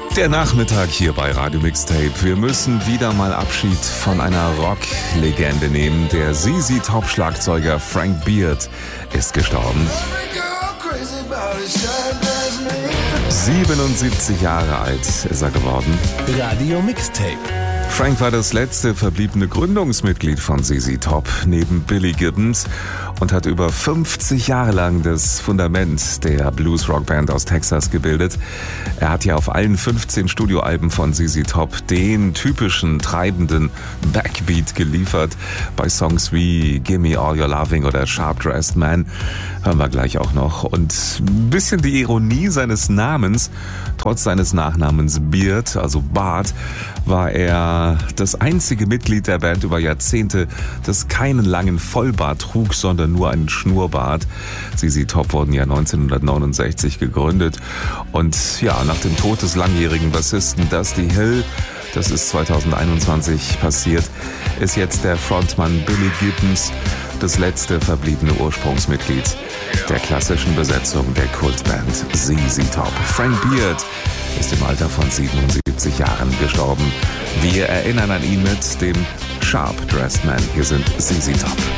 Der Nachmittag hier bei Radio Mixtape. Wir müssen wieder mal Abschied von einer Rock-Legende nehmen. Der ZZ Top-Schlagzeuger Frank Beard ist gestorben. 77 Jahre alt ist er geworden. Radio Mixtape. Frank war das letzte verbliebene Gründungsmitglied von ZZ Top neben Billy Gibbons und hat über 50 Jahre lang das Fundament der Blues-Rock-Band aus Texas gebildet. Er hat ja auf allen 15 Studioalben von ZZ Top den typischen treibenden Backbeat geliefert. Bei Songs wie Gimme All Your Loving oder Sharp Dressed Man hören wir gleich auch noch. Und ein bisschen die Ironie seines Namens, trotz seines Nachnamens Beard, also Bart, war er das einzige Mitglied der Band über Jahrzehnte, das keinen langen Vollbart trug, sondern nur einen Schnurrbart. ZZ Top wurden ja 1969 gegründet und ja, nach dem Tod des langjährigen Bassisten Dusty Hill, das ist 2021 passiert, ist jetzt der Frontmann Billy Gibbons das letzte verbliebene Ursprungsmitglied der klassischen Besetzung der Kultband ZZ Top. Frank Beard ist im Alter von 77 Jahren gestorben. Wir erinnern an ihn mit dem Sharp Dressed Man. Hier sind ZZ Top.